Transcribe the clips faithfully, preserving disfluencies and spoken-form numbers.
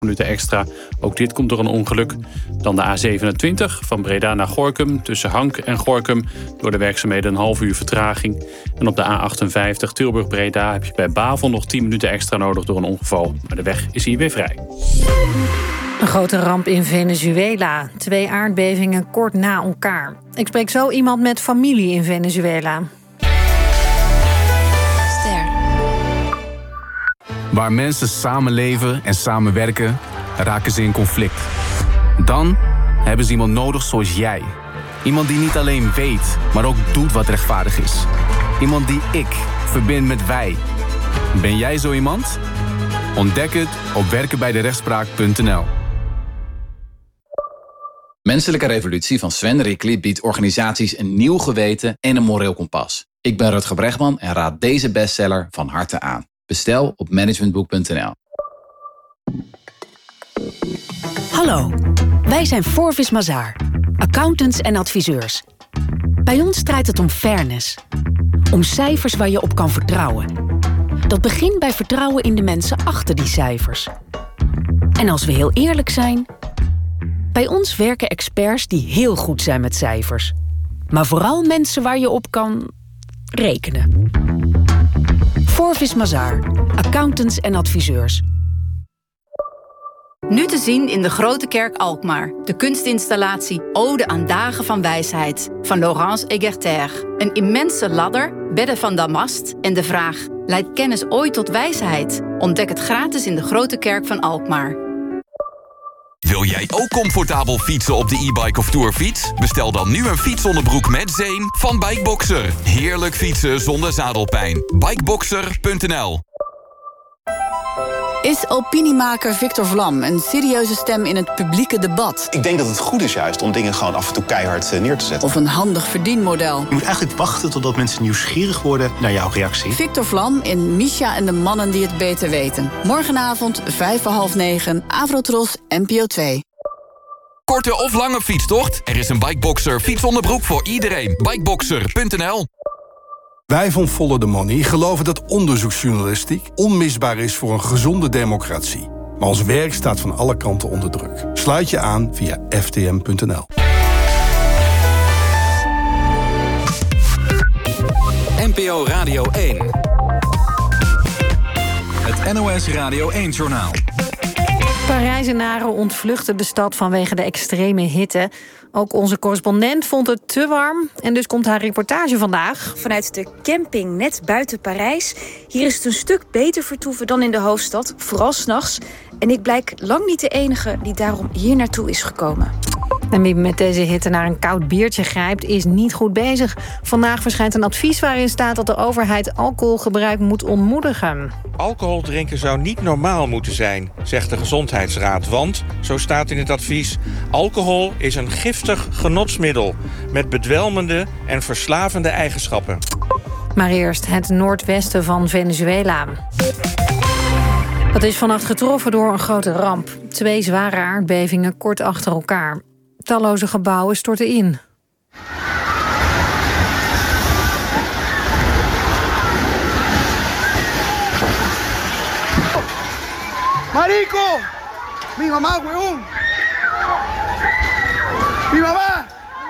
minuten extra. Ook dit komt door een ongeluk. Dan de A zevenentwintig van Breda naar Gorinchem. Tussen Hank en Gorinchem door de werkzaamheden een half uur vertraging. En op de A achtenvijftig Tilburg-Breda heb je bij Bavel nog tien minuten extra nodig door een ongeval. Maar de weg is hier weer vrij. Een grote ramp in Venezuela. Twee aardbevingen kort na elkaar. Ik spreek zo iemand met familie in Venezuela. Waar mensen samenleven en samenwerken, raken ze in conflict. Dan hebben ze iemand nodig zoals jij. Iemand die niet alleen weet, maar ook doet wat rechtvaardig is. Iemand die ik verbind met wij. Ben jij zo iemand? Ontdek het op werken bij de rechtspraak punt n l. Menselijke Revolutie van Sven Rickli biedt organisaties een nieuw geweten en een moreel kompas. Ik ben Rutger Bregman en raad deze bestseller van harte aan. Bestel op managementboek punt n l. Hallo, wij zijn Forvis Mazars, accountants en adviseurs. Bij ons draait het om fairness. Om cijfers waar je op kan vertrouwen. Dat begint bij vertrouwen in de mensen achter die cijfers. En als we heel eerlijk zijn, bij ons werken experts die heel goed zijn met cijfers. Maar vooral mensen waar je op kan rekenen. Forvis Mazars, accountants en adviseurs. Nu te zien in de Grote Kerk Alkmaar. De kunstinstallatie Ode aan Dagen van Wijsheid van Laurence Egerter. Een immense ladder, bedden van damast en de vraag: leidt kennis ooit tot wijsheid? Ontdek het gratis in de Grote Kerk van Alkmaar. Wil jij ook comfortabel fietsen op de e-bike of tourfiets? Bestel dan nu een fietsonderbroek met zeem van Bikeboxer. Heerlijk fietsen zonder zadelpijn. Bikeboxer punt n l. Is opiniemaker Victor Vlam een serieuze stem in het publieke debat? Ik denk dat het goed is juist om dingen gewoon af en toe keihard neer te zetten. Of een handig verdienmodel? Je moet eigenlijk wachten totdat mensen nieuwsgierig worden naar jouw reactie. Victor Vlam in Misha en de mannen die het beter weten. Morgenavond, vijf voor half negen, Avrotros, N P O twee. Korte of lange fietstocht? Er is een Bikeboxer fietsonderbroek voor iedereen. Bikeboxer punt n l. Wij van Follow the Money geloven dat onderzoeksjournalistiek onmisbaar is voor een gezonde democratie. Maar ons werk staat van alle kanten onder druk. Sluit je aan via f t m punt n l. N P O Radio één. Het N O S Radio één-journaal. Parijzenaren ontvluchten de stad vanwege de extreme hitte. Ook onze correspondent vond het te warm en dus komt haar reportage vandaag. Vanuit de camping net buiten Parijs. Hier is het een stuk beter vertoeven dan in de hoofdstad, vooral 's nachts. En ik blijk lang niet de enige die daarom hier naartoe is gekomen. En wie met deze hitte naar een koud biertje grijpt, is niet goed bezig. Vandaag verschijnt een advies waarin staat dat de overheid alcoholgebruik moet ontmoedigen. Alcohol drinken zou niet normaal moeten zijn, zegt de Gezondheidsraad. Want, zo staat in het advies, alcohol is een giftig genotsmiddel met bedwelmende en verslavende eigenschappen. Maar eerst het noordwesten van Venezuela. Dat is vannacht getroffen door een grote ramp. Twee zware aardbevingen kort achter elkaar. Talloze gebouwen stortten in. Marico! Mi mamá, weón! Mi mamá!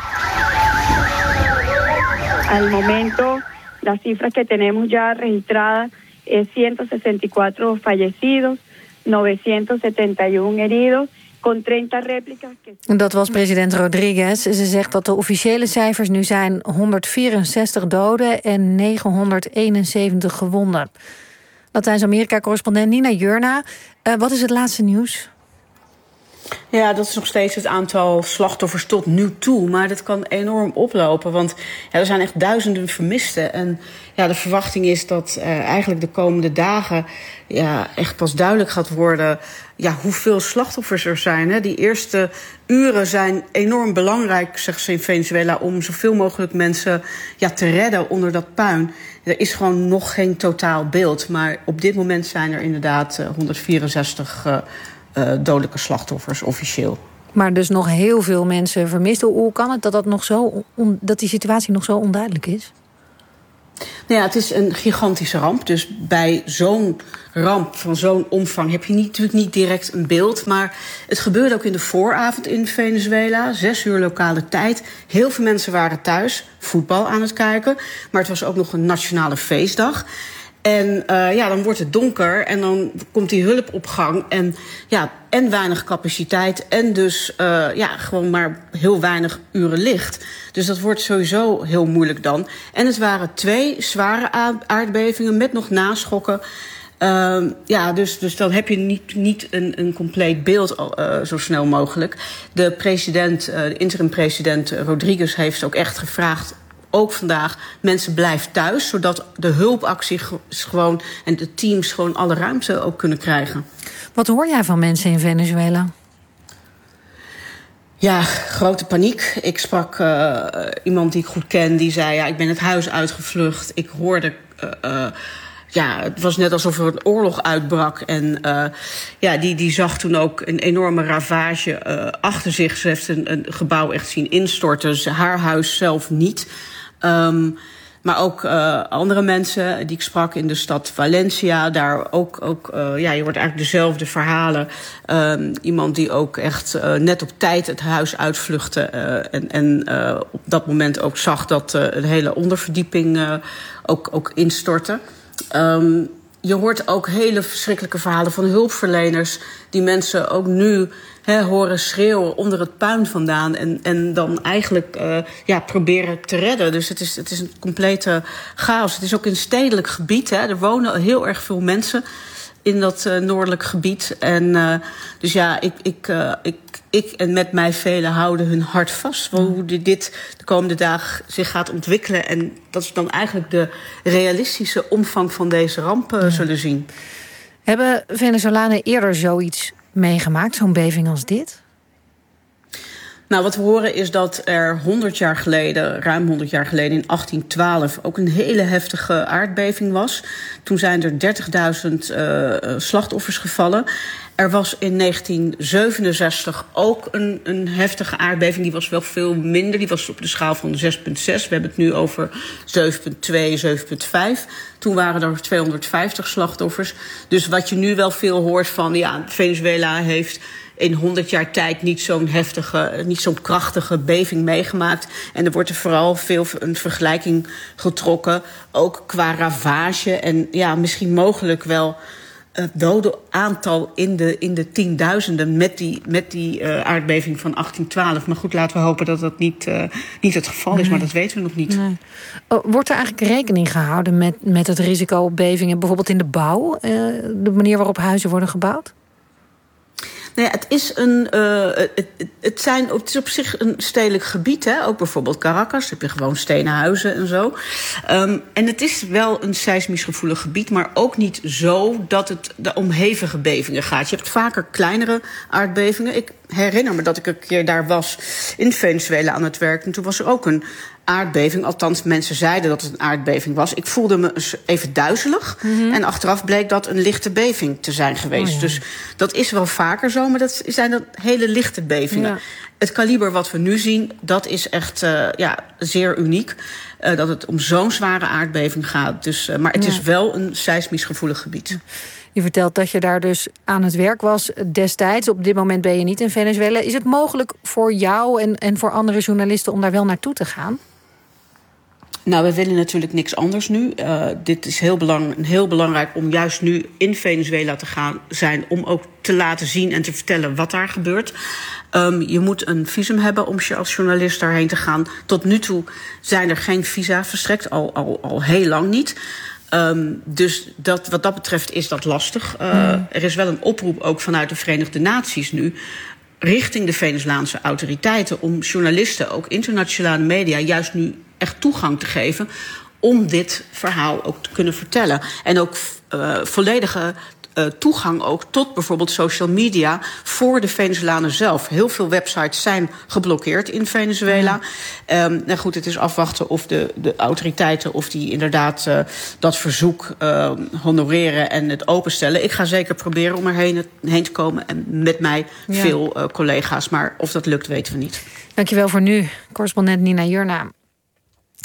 Al momento, las cifras que tenemos ya registradas es ciento sesenta y cuatro fallecidos, novecientos setenta y uno heridos. Dat was president Rodriguez. Ze zegt dat de officiële cijfers nu zijn honderdvierenzestig doden en negenhonderdeenenzeventig gewonden. Latijns-Amerika-correspondent Nina Jurna. Uh, wat is het laatste nieuws? Ja, dat is nog steeds het aantal slachtoffers tot nu toe. Maar dat kan enorm oplopen, want ja, er zijn echt duizenden vermisten. En ja, de verwachting is dat uh, eigenlijk de komende dagen ja, echt pas duidelijk gaat worden ja, hoeveel slachtoffers er zijn. Hè. Die eerste uren zijn enorm belangrijk, zegt ze in Venezuela, om zoveel mogelijk mensen ja, te redden onder dat puin. Er is gewoon nog geen totaal beeld. Maar op dit moment zijn er inderdaad uh, honderdvierenzestig uh, uh, dodelijke slachtoffers officieel. Maar dus nog heel veel mensen vermist. Hoe kan het dat, dat, nog zo on, dat die situatie nog zo onduidelijk is? Nou ja, het is een gigantische ramp. Dus bij zo'n ramp van zo'n omvang heb je niet, natuurlijk niet direct een beeld. Maar het gebeurde ook in de vooravond in Venezuela. Zes uur lokale tijd. Heel veel mensen waren thuis, voetbal aan het kijken. Maar het was ook nog een nationale feestdag. En uh, ja, dan wordt het donker en dan komt die hulp op gang. En ja, en weinig capaciteit en dus uh, ja, gewoon maar heel weinig uren licht. Dus dat wordt sowieso heel moeilijk dan. En het waren twee zware aardbevingen met nog naschokken. Uh, ja, dus, dus dan heb je niet, niet een, een compleet beeld uh, zo snel mogelijk. De president, uh, de interim-president Rodriguez heeft ook echt gevraagd, ook vandaag, mensen blijven thuis, zodat de hulpactie gewoon en de teams gewoon alle ruimte ook kunnen krijgen. Wat hoor jij van mensen in Venezuela? Ja, grote paniek. Ik sprak uh, iemand die ik goed ken, die zei, ja, ik ben het huis uitgevlucht. Ik hoorde, uh, uh, ja, het was net alsof er een oorlog uitbrak. En uh, ja, die, die zag toen ook een enorme ravage uh, achter zich. Ze heeft een, een gebouw echt zien instorten. Dus haar huis zelf niet. Um, maar ook uh, andere mensen die ik sprak in de stad Valencia. Daar ook, ook uh, ja, je hoort eigenlijk dezelfde verhalen. Um, iemand die ook echt uh, net op tijd het huis uitvluchtte. Uh, en en uh, op dat moment ook zag dat uh, de hele onderverdieping uh, ook, ook instortte. Um, je hoort ook hele verschrikkelijke verhalen van hulpverleners die mensen ook nu he, horen schreeuwen onder het puin vandaan en, en dan eigenlijk uh, ja, proberen te redden. Dus het is, het is een complete chaos. Het is ook een stedelijk gebied. Hè. Er wonen heel erg veel mensen in dat uh, noordelijk gebied. En uh, dus ja, ik, ik, uh, ik, ik en met mij velen houden hun hart vast. Hoe dit de komende dagen zich gaat ontwikkelen. En dat is dan eigenlijk de realistische omvang van deze ramp uh, ja. zullen zien. Hebben Venezolanen eerder zoiets meegemaakt, zo'n beving als dit? Nou, wat we horen is dat er honderd jaar geleden, ruim honderd jaar geleden, in achttien twaalf ook een hele heftige aardbeving was. Toen zijn er dertigduizend uh, slachtoffers gevallen. Er was in negentien zevenenzestig ook een, een heftige aardbeving. Die was wel veel minder. Die was op de schaal van zes komma zes. We hebben het nu over zeven komma twee, zeven komma vijf. Toen waren er tweehonderdvijftig slachtoffers. Dus wat je nu wel veel hoort van, ja, Venezuela heeft in honderd jaar tijd niet zo'n heftige, niet zo'n krachtige beving meegemaakt. En er wordt er vooral veel een vergelijking getrokken, ook qua ravage en ja, misschien mogelijk wel het dodenaantal in de, in de tienduizenden met die, met die uh, aardbeving van achttien twaalf. Maar goed, laten we hopen dat dat niet, uh, niet het geval is, nee. Maar dat weten we nog niet. Nee. Wordt er eigenlijk rekening gehouden met, met het risico op bevingen, bijvoorbeeld in de bouw? Uh, de manier waarop huizen worden gebouwd? Nee, het is een. Uh, het, het, zijn, het is op zich een stedelijk gebied, hè? Ook bijvoorbeeld Caracas, heb je gewoon stenen huizen en zo. Um, en het is wel een seismisch gevoelig gebied, maar ook niet zo dat het de om hevige bevingen gaat. Je hebt vaker kleinere aardbevingen. Ik herinner me dat ik een keer daar was in Venezuela aan het werk. En toen was er ook een aardbeving. Althans, mensen zeiden dat het een aardbeving was. Ik voelde me even duizelig. Mm-hmm. En achteraf bleek dat een lichte beving te zijn geweest. Oh, ja. Dus dat is wel vaker zo, maar dat zijn dan hele lichte bevingen. Ja. Het kaliber wat we nu zien, dat is echt uh, ja, zeer uniek. Uh, dat het om zo'n zware aardbeving gaat. Dus, uh, maar het ja. is wel een seismisch gevoelig gebied. Ja. Je vertelt dat je daar dus aan het werk was destijds. Op dit moment ben je niet in Venezuela. Is het mogelijk voor jou en, en voor andere journalisten om daar wel naartoe te gaan? Nou, we willen natuurlijk niks anders nu. Uh, dit is heel, belang, heel belangrijk om juist nu in Venezuela te gaan zijn, om ook te laten zien en te vertellen wat daar gebeurt. Um, je moet een visum hebben om je als journalist daarheen te gaan. Tot nu toe zijn er geen visa verstrekt, al, al, al heel lang niet. Um, dus dat, wat dat betreft is dat lastig. Uh, mm. Er is wel een oproep ook vanuit de Verenigde Naties nu richting de Venezolaanse autoriteiten om journalisten, ook internationale media, juist nu echt toegang te geven om dit verhaal ook te kunnen vertellen. En ook uh, volledige uh, toegang ook tot bijvoorbeeld social media voor de Venezolanen zelf. Heel veel websites zijn geblokkeerd in Venezuela. Ja. Um, nou goed, het is afwachten of de, de autoriteiten of die inderdaad uh, dat verzoek uh, honoreren en het openstellen. Ik ga zeker proberen om erheen heen te komen en met mij ja. veel uh, collega's. Maar of dat lukt, weten we niet. Dankjewel voor nu, correspondent Nina Jurna.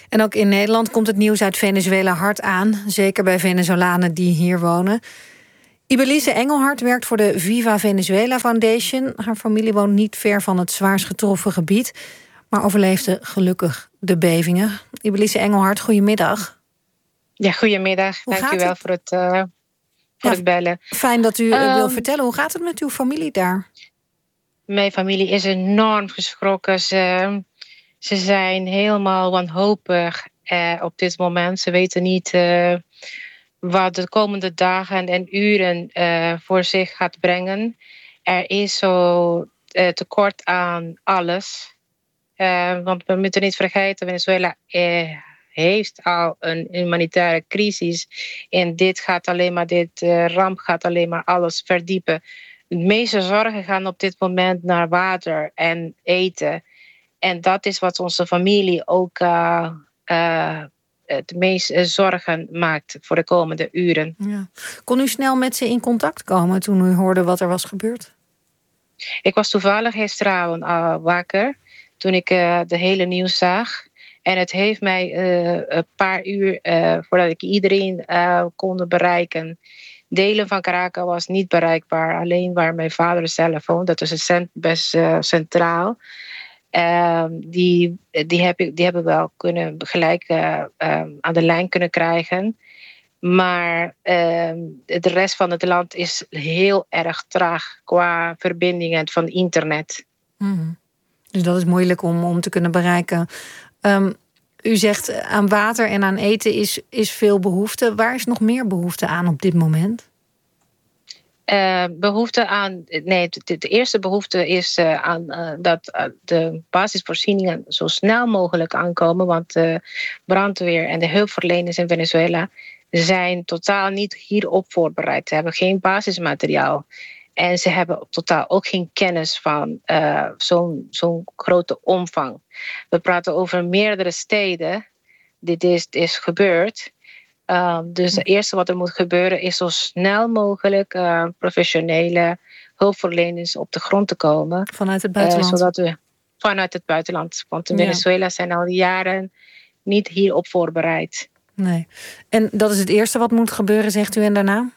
En ook in Nederland komt het nieuws uit Venezuela hard aan. Zeker bij Venezolanen die hier wonen. Ibelice Engelhart werkt voor de Viva Venezuela Foundation. Haar familie woont niet ver van het zwaarst getroffen gebied, maar overleefde gelukkig de bevingen. Ibelice Engelhart, goedemiddag. Ja, goedemiddag. Hoe Dank u wel het? voor, het, uh, voor ja, het bellen. Fijn dat u um, wil vertellen. Hoe gaat het met uw familie daar? Mijn familie is enorm geschrokken. Ze, ze zijn helemaal wanhopig uh, op dit moment. Ze weten niet uh, wat de komende dagen en uren uh, voor zich gaat brengen. Er is zo uh, tekort aan alles. Uh, want we moeten niet vergeten, Venezuela uh, heeft al een humanitaire crisis. En dit gaat alleen maar, dit uh, ramp gaat alleen maar alles verdiepen. De meeste zorgen gaan op dit moment naar water en eten. En dat is wat onze familie ook uh, uh, het meest zorgen maakt voor de komende uren. Ja. Kon u snel met ze in contact komen toen u hoorde wat er was gebeurd? Ik was toevallig gisteravond uh, wakker toen ik uh, de hele nieuws zag. En het heeft mij uh, een paar uur uh, voordat ik iedereen uh, kon bereiken. Delen van Caracas was niet bereikbaar. Alleen waar mijn vader zelf woont. Dat is een cent, best uh, centraal. Uh, die, die, heb ik, die hebben we wel kunnen gelijk uh, uh, aan de lijn kunnen krijgen. Maar uh, de rest van het land is heel erg traag qua verbindingen van internet. Mm-hmm. Dus dat is moeilijk om, om te kunnen bereiken. Um, u zegt aan water en aan eten is, is veel behoefte. Waar is nog meer behoefte aan op dit moment? Uh, behoefte aan... Nee, de, de eerste behoefte is uh, aan, uh, dat uh, de basisvoorzieningen zo snel mogelijk aankomen. Want de brandweer en de hulpverleners in Venezuela zijn totaal niet hierop voorbereid. Ze hebben geen basismateriaal. En ze hebben totaal ook geen kennis van uh, zo'n, zo'n grote omvang. We praten over meerdere steden. Dit is, is gebeurd. Uh, dus het eerste wat er moet gebeuren is zo snel mogelijk uh, professionele hulpverleners op de grond te komen. Vanuit het buitenland? Uh, zodat we, vanuit het buitenland. Want in Venezuela ja. zijn al jaren niet hierop voorbereid. Nee. En dat is het eerste wat moet gebeuren, zegt u, en daarna?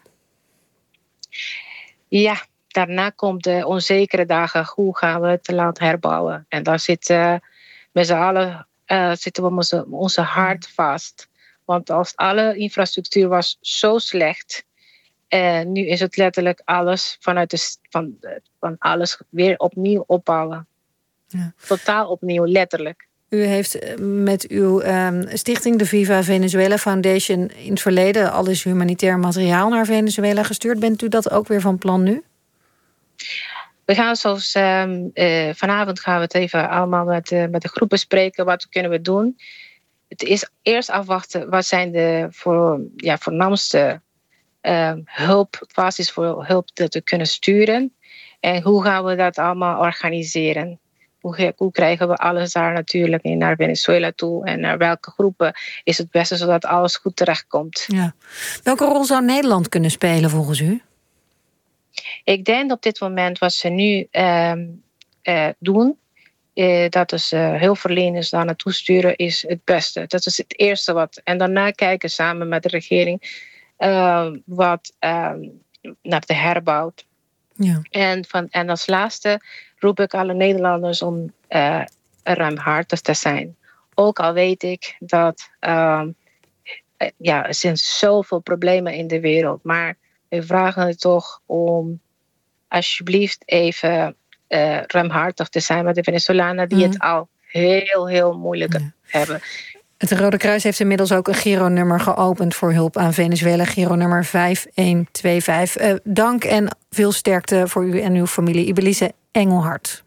Ja, daarna komt de onzekere dagen. Hoe gaan we het land herbouwen? En daar zitten uh, met z'n allen uh, zitten we onze, onze hart vast. Want als alle infrastructuur was zo slecht. Uh, nu is het letterlijk alles vanuit de, van, van alles weer opnieuw opbouwen. Ja. Totaal opnieuw, letterlijk. U heeft met uw um, stichting, de Viva Venezuela Foundation, in het verleden alles humanitair materiaal naar Venezuela gestuurd. Bent u dat ook weer van plan nu? We gaan zoals um, uh, vanavond gaan we het even allemaal met, uh, met de groep bespreken. Wat kunnen we doen? Het is eerst afwachten wat zijn de voor, ja, voornaamste uh, hulp, basis voor hulp dat we kunnen sturen. En hoe gaan we dat allemaal organiseren? Hoe, hoe krijgen we alles daar natuurlijk in naar Venezuela toe? En naar welke groepen is het beste zodat alles goed terechtkomt? Ja. Welke rol zou Nederland kunnen spelen volgens u? Ik denk op dit moment wat ze nu uh, uh, doen, uh, dat is uh, hulpverleners daar naartoe sturen, is het beste. Dat is het eerste wat. En daarna kijken samen met de regering uh, wat uh, naar de herbouw. Ja. En, van, en als laatste roep ik alle Nederlanders om uh, ruimhartig te zijn. Ook al weet ik dat uh, ja, er zijn zoveel problemen in de wereld. Maar we vragen het toch om alsjeblieft even uh, ruimhartig te zijn met de Venezolanen die mm. het al heel, heel moeilijk ja. hebben. Het Rode Kruis heeft inmiddels ook een Giro-nummer geopend voor hulp aan Venezuela. Giro-nummer vijf een twee vijf. Uh, dank en veel sterkte voor u en uw familie. Ibelice Engelhart.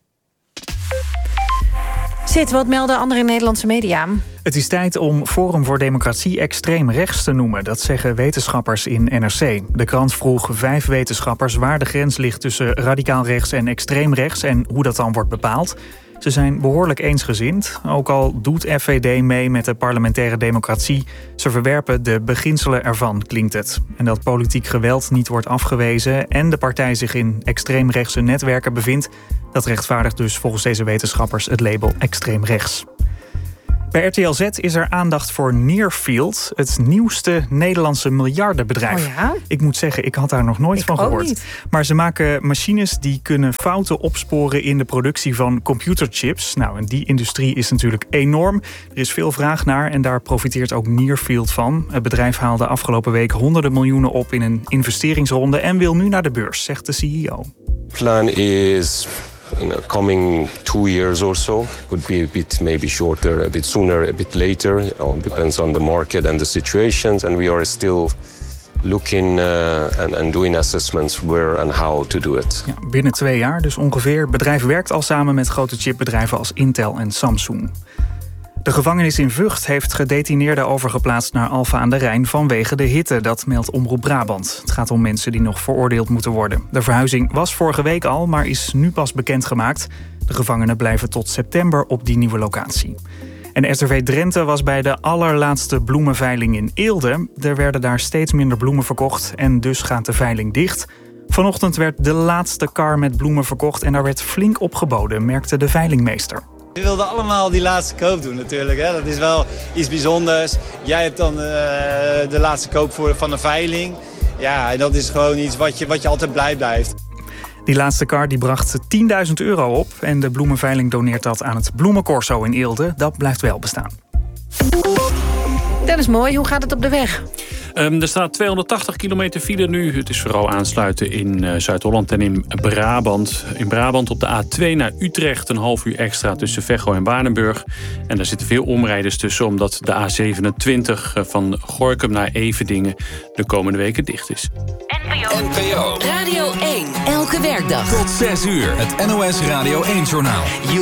Zit, wat melden andere Nederlandse media? Het is tijd om Forum voor Democratie extreem rechts te noemen. Dat zeggen wetenschappers in N R C. De krant vroeg vijf wetenschappers waar de grens ligt tussen radicaal rechts en extreem rechts en hoe dat dan wordt bepaald. Ze zijn behoorlijk eensgezind. Ook al doet F V D mee met de parlementaire democratie, ze verwerpen de beginselen ervan, klinkt het. En dat politiek geweld niet wordt afgewezen en de partij zich in extreemrechtse netwerken bevindt, dat rechtvaardigt dus volgens deze wetenschappers het label extreem rechts. Bij R T L Z is er aandacht voor Nearfield, het nieuwste Nederlandse miljardenbedrijf. Oh ja? Ik moet zeggen, ik had daar nog nooit ik van gehoord. Niet. Maar ze maken machines die kunnen fouten opsporen in de productie van computerchips. Nou, en die industrie is natuurlijk enorm. Er is veel vraag naar en daar profiteert ook Nearfield van. Het bedrijf haalde afgelopen week honderden miljoenen op in een investeringsronde en wil nu naar de beurs, zegt de C E O. Plan is in the coming two years or so. Could be a bit maybe shorter, a bit sooner, a bit later. You know, it depends on the market and the situations. And we are still looking uh, and, and doing assessments where and how to do it. Ja, binnen twee jaar dus ongeveer. Het bedrijf werkt al samen met grote chipbedrijven als Intel en Samsung. De gevangenis in Vught heeft gedetineerden overgeplaatst naar Alphen aan de Rijn vanwege de hitte, dat meldt Omroep Brabant. Het gaat om mensen die nog veroordeeld moeten worden. De verhuizing was vorige week al, maar is nu pas bekendgemaakt. De gevangenen blijven tot september op die nieuwe locatie. En S R V Drenthe was bij de allerlaatste bloemenveiling in Eelde. Er werden daar steeds minder bloemen verkocht en dus gaat de veiling dicht. Vanochtend werd de laatste kar met bloemen verkocht en daar werd flink op geboden, merkte de veilingmeester. We wilden allemaal die laatste koop doen natuurlijk. Hè? Dat is wel iets bijzonders. Jij hebt dan uh, de laatste koop voor, van een veiling. Ja, en dat is gewoon iets wat je, wat je altijd blij blijft. Die laatste kar die bracht tienduizend euro op. En de bloemenveiling doneert dat aan het Bloemencorso in Eelde. Dat blijft wel bestaan. Dennis Mooi, hoe gaat het op de weg? Um, er staat tweehonderdtachtig kilometer file nu. Het is vooral aansluiten in uh, Zuid-Holland en in Brabant. In Brabant op de A twee naar Utrecht een half uur extra tussen Veghel en Waardenburg. En daar zitten veel omrijders tussen omdat de A zevenentwintig van Gorinchem naar Everdingen de komende weken dicht is. N P O Radio één. Elke werkdag. Tot zes uur. Het N O S Radio één Journaal.